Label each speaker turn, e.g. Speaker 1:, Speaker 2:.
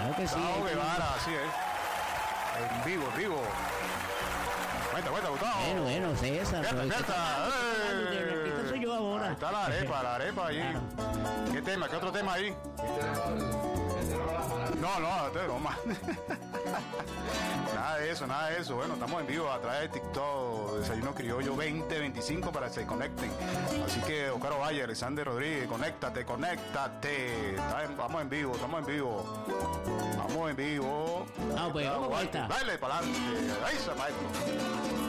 Speaker 1: Claro que sí.
Speaker 2: Gustavo Guevara, así es. En vivo. Cuenta, Gustavo.
Speaker 1: Bueno, César.
Speaker 2: Fiesta.
Speaker 1: Esto soy yo ahora.
Speaker 2: Ahí está la arepa ahí. Claro. ¿Qué tema? ¿Qué otro tema ahí? No, te broma. Nada de eso. Bueno, estamos en vivo a través de TikTok, Desayuno Criollo 2025 para que se conecten. Así que Oscar Valle, Alexander Rodríguez, conéctate. Estamos en vivo.
Speaker 1: Pues vamos a esta.
Speaker 2: Dale para adelante. Ahí está, maestro.